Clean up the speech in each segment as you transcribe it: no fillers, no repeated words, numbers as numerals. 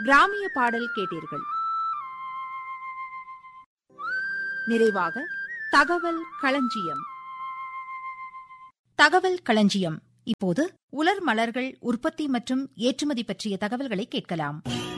கிராமிய பாடல் கேட்டீர்கள். நிறைவாக தகவல் களஞ்சியம். தகவல் களஞ்சியம். இப்போது உலர் மலர்கள் உற்பத்தி மற்றும் ஏற்றுமதி பற்றிய தகவல்களை கேட்கலாம்.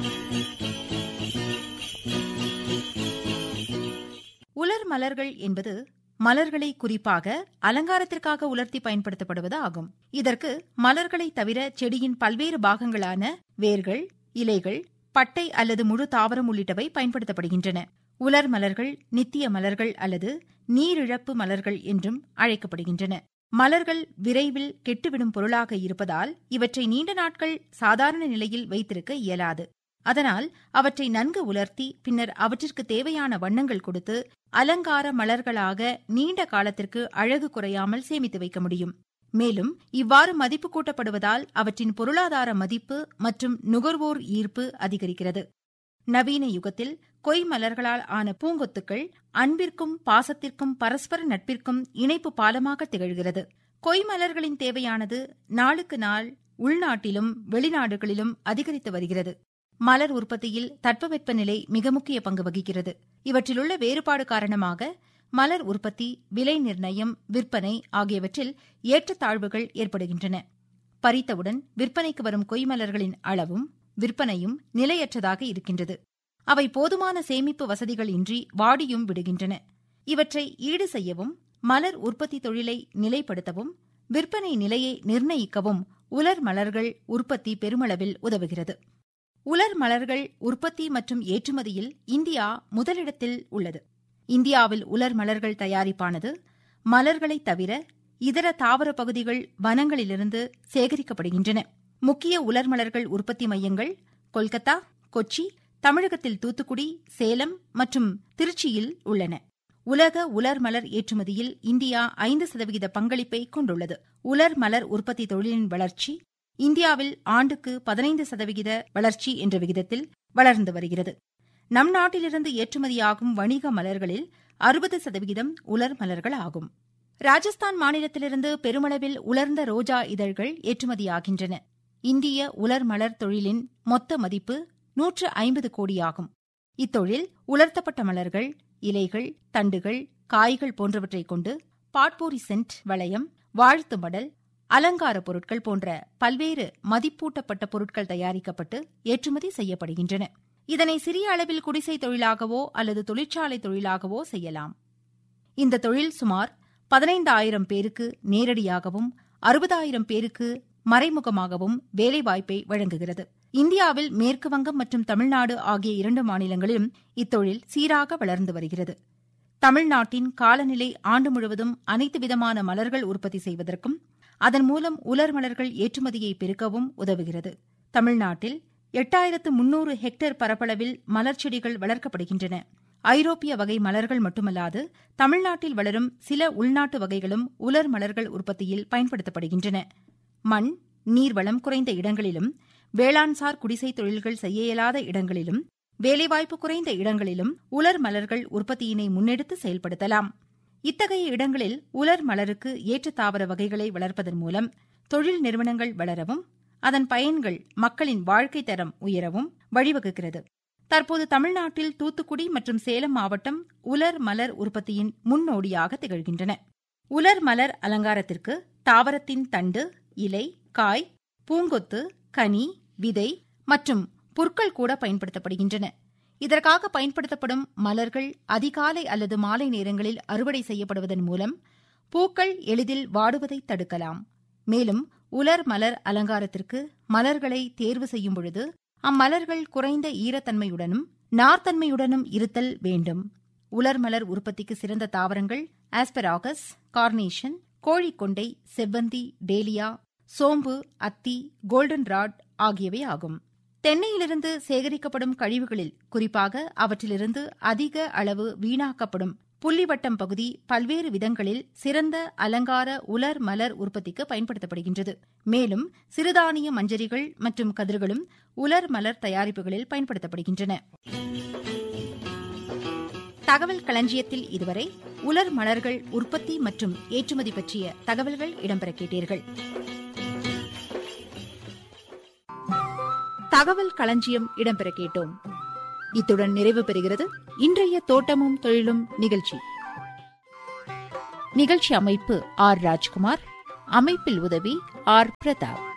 உலர் மலர்கள் என்பது மலர்களை குறிப்பாக அலங்காரத்திற்காக உலர்த்தி பயன்படுத்தப்படுவது ஆகும். இதற்கு மலர்களை தவிர செடியின் பல்வேறு பாகங்களான வேர்கள், இலைகள், பட்டை அல்லது முழு தாவரம் உள்ளிட்டவை பயன்படுத்தப்படுகின்றன. உலர் மலர்கள் நித்திய மலர்கள் அல்லது நீரிழப்பு மலர்கள் என்றும் அழைக்கப்படுகின்றன. மலர்கள் விரைவில் கெட்டுவிடும் பொருளாக இருப்பதால் இவற்றை நீண்ட நாட்கள் சாதாரண நிலையில் வைத்திருக்க இயலாது. அதனால் அவற்றை நன்கு உலர்த்தி பின்னர் அவற்றிற்கு தேவையான வண்ணங்கள் கொடுத்து அலங்கார மலர்களாக நீண்ட காலத்திற்கு அழகு குறையாமல் சேமித்து வைக்க முடியும். மேலும் இவ்வாறு மதிப்பு கூட்டப்படுவதால் அவற்றின் பொருளாதார மதிப்பு மற்றும் நுகர்வோர் ஈர்ப்பு அதிகரிக்கிறது. நவீன யுகத்தில் கொய் மலர்களால் ஆன பூங்கொத்துக்கள் அன்பிற்கும் பாசத்திற்கும் பரஸ்பர நட்பிற்கும் இணைப்பு பாலமாக திகழ்கிறது. கொய் மலர்களின் தேவையானது நாளுக்கு நாள் உள்நாட்டிலும் வெளிநாடுகளிலும் அதிகரித்து வருகிறது. மலர் உற்பத்தியில் தட்பவெப்பநிலை மிக முக்கிய பங்கு வகிக்கிறது. இவற்றிலுள்ள வேறுபாடு காரணமாக மலர் உற்பத்தி, விலை நிர்ணயம், விற்பனை ஆகியவற்றில் ஏற்றத்தாழ்வுகள் ஏற்படுகின்றன. பறித்தவுடன் விற்பனைக்கு வரும் கொய் மலர்களின் அளவும் விற்பனையும் நிலையற்றதாக இருக்கின்றது. அவை போதுமான சேமிப்பு வசதிகள் இன்றி வாடியும் விடுகின்றன. இவற்றை ஈடு செய்யவும் மலர் உற்பத்தி தொழிலை நிலைப்படுத்தவும் விற்பனை நிலையை நிர்ணயிக்கவும் உலர் மலர்கள் உற்பத்தி பெருமளவில் உதவுகிறது. உலர் மலர்கள் உற்பத்தி மற்றும் ஏற்றுமதியில் இந்தியா முதலிடத்தில் உள்ளது. இந்தியாவில் உலர் மலர்கள் தயாரிப்பானது மலர்களை தவிர இதர தாவர பகுதிகள் வனங்களிலிருந்து சேகரிக்கப்படுகின்றன. முக்கிய உலர் மலர்கள் உற்பத்தி மையங்கள் கொல்கத்தா, கொச்சி, தமிழகத்தில் தூத்துக்குடி, சேலம் மற்றும் திருச்சியில் உள்ளன. உலக உலர் மலர் ஏற்றுமதியில் இந்தியா 5% பங்களிப்பை கொண்டுள்ளது. உலர் மலர் உற்பத்தி தொழிலின் வளர்ச்சி இந்தியாவில் ஆண்டுக்கு 15% வளர்ச்சி என்ற விகிதத்தில் வளர்ந்து வருகிறது. நம் நாட்டிலிருந்து ஏற்றுமதியாகும் வணிக மலர்களில் 60% உலர் மலர்கள் ஆகும். ராஜஸ்தான் மாநிலத்திலிருந்து பெருமளவில் உலர்ந்த ரோஜா இதழ்கள் ஏற்றுமதியாகின்றன. இந்திய உலர் மலர் தொழிலின் மொத்த மதிப்பு 150 கோடியாகும். இத்தொழில் உலர்த்தப்பட்ட மலர்கள், இலைகள், தண்டுகள், காய்கள் போன்றவற்றைக் கொண்டு பாட்போரி சென்ட், வளையம், வாழ்த்து மடல், அலங்கார பொருட்கள் போன்ற பல்வேறு மதிப்பூட்டப்பட்ட பொருட்கள் தயாரிக்கப்பட்டு ஏற்றுமதி செய்யப்படுகின்றன. இதனை சிறிய அளவில் குடிசை தொழிலாகவோ அல்லது தொழிற்சாலை தொழிலாகவோ செய்யலாம். இந்த தொழில் சுமார் 15,000 பேருக்கு நேரடியாகவும் 60,000 பேருக்கு மறைமுகமாகவும் வேலைவாய்ப்பை வழங்குகிறது. இந்தியாவில் மேற்கு வங்கம் மற்றும் தமிழ்நாடு ஆகிய 2 மாநிலங்களிலும் இத்தொழில் சீராக வளர்ந்து வருகிறது. தமிழ்நாட்டின் காலநிலை ஆண்டு முழுவதும் அனைத்து விதமான மலர்கள் உற்பத்தி செய்வதற்கும் அதன் மூலம் உலர் மலர்கள் ஏற்றுமதியை பெருக்கவும் உதவுகிறது. தமிழ்நாட்டில் 8,300 ஹெக்டேர் பரப்பளவில் மலர் செடிகள் வளர்க்கப்படுகின்றன. ஐரோப்பிய வகை மலர்கள் மட்டுமல்லாது தமிழ்நாட்டில் வளரும் சில உள்நாட்டு வகைகளும் உலர் மலர்கள் உற்பத்தியில் பயன்படுத்தப்படுகின்றன. மண், நீர்வளம் குறைந்த இடங்களிலும், வேளாண்சார் குடிசை தொழில்கள் செய்ய இயலாத இடங்களிலும், வேலைவாய்ப்பு குறைந்த இடங்களிலும் உலர் மலர்கள் உற்பத்தியினை முன்னெடுத்து செயல்படுத்தலாம். இத்தகைய இடங்களில் உலர் மலருக்கு ஏற்ற தாவர வகைகளை வளர்ப்பதன் மூலம் தொழில் நிறுவனங்கள் வளரவும் அதன் பயன்கள் மக்களின் வாழ்க்கை தரம் உயரவும் வழிவகுக்கிறது. தற்போது தமிழ்நாட்டில் தூத்துக்குடி மற்றும் சேலம் மாவட்டம் உலர் மலர் உற்பத்தியின் முன்னோடியாக திகழ்கின்றன. உலர் மலர் அலங்காரத்திற்கு தாவரத்தின் தண்டு, இலை, காய், பூங்கொத்து, கனி, விதை மற்றும் புற்கள் கூட பயன்படுத்தப்படுகின்றன. இதற்காக பயன்படுத்தப்படும் மலர்கள் அதிகாலை அல்லது மாலை நேரங்களில் அறுவடை செய்யப்படுவதன் மூலம் பூக்கள் எளிதில் வாடுவதை தடுக்கலாம். மேலும் உலர் மலர் அலங்காரத்திற்கு மலர்களை தேர்வு செய்யும் பொழுது அம்மலர்கள் குறைந்த ஈரத்தன்மையுடனும் நார்த்தன்மையுடனும் இருத்தல் வேண்டும். உலர் மலர் உற்பத்திக்கு சிறந்த தாவரங்கள் ஆஸ்பெராகஸ், கார்னேஷன், கோழிக்கொண்டை, செவ்வந்தி, டேலியா, சோம்பு, அத்தி, கோல்டன் ராட் ஆகியவை ஆகும். தென்னையிலிருந்து சேகரிக்கப்படும் கழிவுகளில் குறிப்பாக அவற்றிலிருந்து அதிக அளவு வீணாக்கப்படும் புள்ளிவட்டம் பகுதி பல்வேறு விதங்களில் சிறந்த அலங்கார உலர் மலர் உற்பத்திக்கு பயன்படுத்தப்படுகின்றது. மேலும் சிறுதானிய மஞ்சரிகள் மற்றும் கதிர்களும் உலர் மலர் தயாரிப்புகளில் பயன்படுத்தப்படுகின்றன. தகவல் களஞ்சியத்தில் இதுவரை உலர் மலர்கள் உற்பத்தி மற்றும் ஏற்றுமதி பற்றிய தகவல்கள் இடம்பெற கேட்டீர்கள். தகவல் களஞ்சியம் இடம்பெற கேட்டோம். இத்துடன் நிறைவு பெறுகிறது இன்றைய தோட்டமும் தொழிலும் நிகழ்ச்சி. நிகழ்ச்சி அமைப்பு ஆர். ராஜ்குமார், அமைப்பில் உதவி ஆர். பிரதாப்.